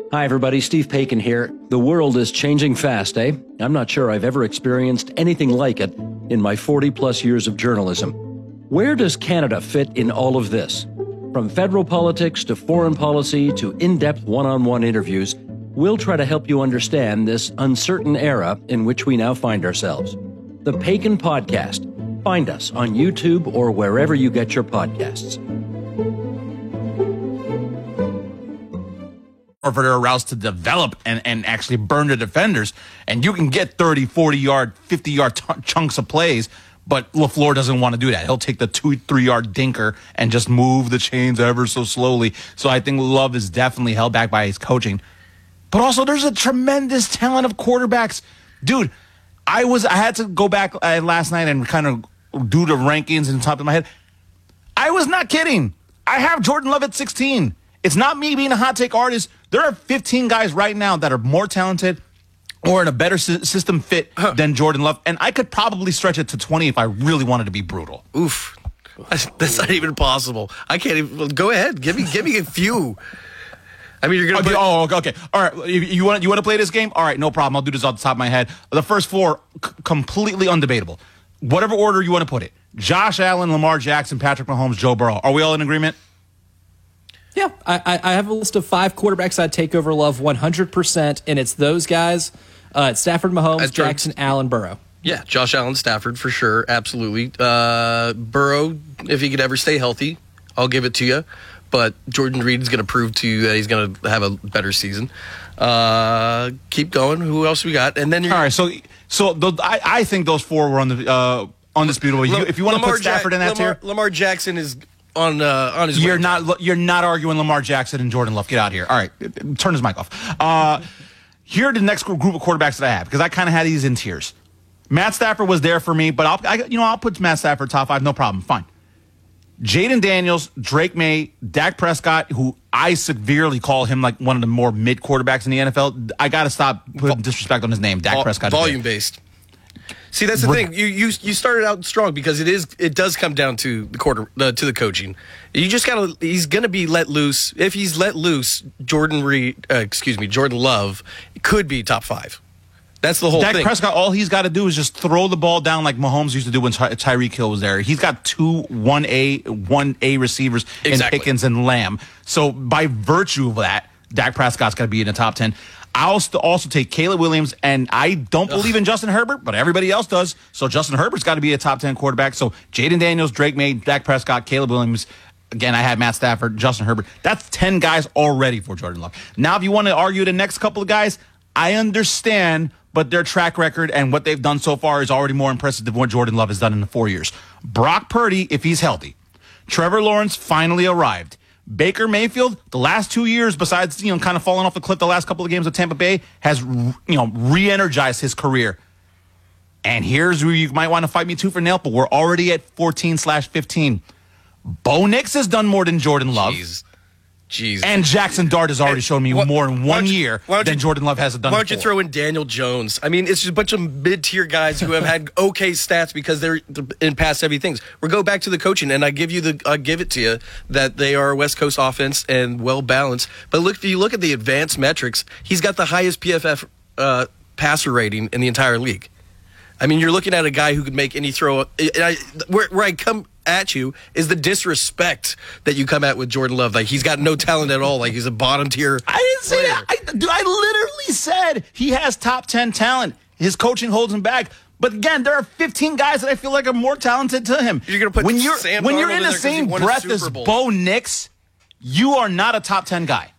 Hi, everybody. Steve Paikin here. The world is changing fast, eh? I'm not sure I've ever experienced anything like it in my 40-plus years of journalism. Where does Canada fit in all of this? From federal politics to foreign policy to in-depth one-on-one interviews, we'll try to help you understand this uncertain era in which we now find ourselves. The Paikin Podcast. Find us on YouTube or wherever you get your podcasts. For their routes to develop and actually burn the defenders, and you can get 30, 40-yard, 50-yard chunks of plays, but LaFleur doesn't want to do that. He'll take the 2-3-yard dinker and just move the chains ever so slowly. So I think Love is definitely held back by his coaching. But also, there's a tremendous talent of quarterbacks. Dude, I had to go back last night and kind of do the rankings in the top of my head. I was not kidding. I have Jordan Love at 16. It's not me being a hot take artist. There are 15 guys right now that are more talented or in a better system fit than Jordan Love, and I could probably stretch it to 20 if I really wanted to be brutal. Oof. That's not even possible. I can't even. Go ahead. Give me a few. I mean, you're going to okay. All right. You want to play this game? All right, no problem. I'll do this off the top of my head. The first four, completely undebatable. Whatever order you want to put it. Josh Allen, Lamar Jackson, Patrick Mahomes, Joe Burrow. Are we all in agreement? Yeah, I have a list of 5 quarterbacks I'd take over Love 100%, and it's those guys. It's Stafford, Mahomes, Jackson, Allen, Burrow. Yeah, Josh Allen, Stafford for sure, absolutely. Burrow, if he could ever stay healthy, I'll give it to you. But Jordan Reed is going to prove to you that he's going to have a better season. Keep going. Who else we got? And then all right. So I think those 4 were undisputable. If you want to put Stafford in that tier, Lamar Jackson is on his. You're not arguing Lamar Jackson and Jordan Love. Get out of here. All right, turn his mic off. Here are the next group of quarterbacks that I have, because I kind of had these in tiers. Matt Stafford was there for me, but I'll put Matt Stafford top 5, no problem, fine. Jaden Daniels, Drake May, Dak Prescott, who I severely call him like one of the more mid quarterbacks in the NFL. I got to stop putting disrespect on his name. Dak Prescott. Volume based. See, that's the thing. You started out strong because it does come down to the coaching. You just gotta. He's gonna be let loose. If he's let loose, Jordan Love could be top 5. That's the whole thing. Dak Prescott, all he's got to do is just throw the ball down like Mahomes used to do when Tyreek Hill was there. He's got 2 1A receivers in Pickens and Lamb. So by virtue of that, Dak Prescott's got to be in the top 10. I'll also take Caleb Williams, and I don't believe in Justin Herbert, but everybody else does. So Justin Herbert's got to be a top 10 quarterback. So Jaden Daniels, Drake May, Dak Prescott, Caleb Williams. Again, I have Matt Stafford, Justin Herbert. That's 10 guys already for Jordan Love. Now, if you want to argue the next couple of guys, I understand, but their track record and what they've done so far is already more impressive than what Jordan Love has done in the 4 years. Brock Purdy, if he's healthy. Trevor Lawrence finally arrived. Baker Mayfield, the last 2 years, besides kind of falling off the cliff the last couple of games with Tampa Bay, has re-energized his career. And here's where you might want to fight me tooth for nail, but we're already at 14/15. Bo Nix has done more than Jordan Love. Jeez. And Jackson Dart has already shown me more in 1 year than Jordan Love has done. Why don't you throw in Daniel Jones? I mean, it's just a bunch of mid-tier guys who have had okay stats because they're in past heavy things. We'll go back to the coaching, and I give it to you that they are a West Coast offense and well balanced. But if you look at the advanced metrics, he's got the highest PFF passer rating in the entire league. I mean, you're looking at a guy who could make any throw. Where I come at you is the disrespect that you come at with Jordan Love. Like, he's got no talent at all. Like, he's a bottom tier. I didn't say that. I literally said he has top 10 talent. His coaching holds him back. But again, there are 15 guys that I feel like are more talented to him. You're going to put when Sam you're Darnold in the same breath as Bo Nix, you are not a top 10 guy.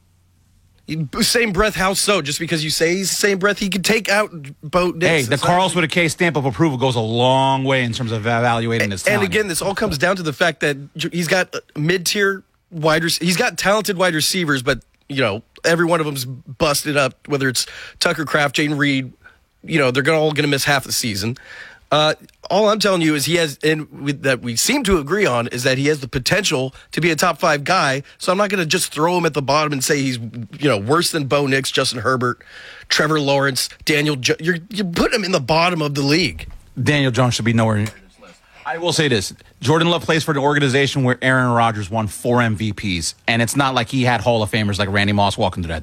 Same breath, how so? Just because you say he's the same breath, he could take out Bo Nix. Hey, the Carlos with a K stamp of approval goes a long way in terms of evaluating his talent. And again, this all comes down to the fact that he's got mid-tier he's got talented wide receivers, but every one of them's busted up. Whether it's Tucker Kraft, Jaden Reed, they're all going to miss half the season. All I'm telling you is that we seem to agree on is that he has the potential to be a top 5 guy. So I'm not going to just throw him at the bottom and say he's worse than Bo Nix, Justin Herbert, Trevor Lawrence, Daniel. You're putting him in the bottom of the league. Daniel Jones should be nowhere near this list. I will say this. Jordan Love plays for an organization where Aaron Rodgers won 4 MVPs, and it's not like he had Hall of Famers like Randy Moss walking to that